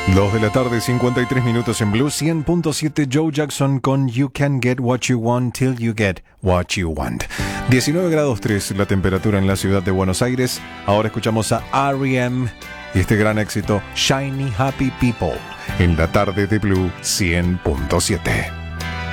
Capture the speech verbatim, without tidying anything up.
dos de la tarde, cincuenta y tres minutos en Blue, cien punto siete. Joe Jackson con You Can Get What You Want Till You Get What You Want. diecinueve grados tres la temperatura en la ciudad de Buenos Aires. Ahora escuchamos a R E M y este gran éxito, Shiny Happy People, en la tarde de Blue cien punto siete.